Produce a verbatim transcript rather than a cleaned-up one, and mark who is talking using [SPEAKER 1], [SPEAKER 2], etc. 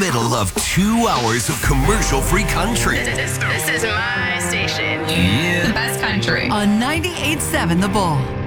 [SPEAKER 1] middle of two hours of commercial-free country.
[SPEAKER 2] This, this is my station.
[SPEAKER 1] Yeah.
[SPEAKER 3] The best country.
[SPEAKER 4] On ninety-eight point seven The Bull.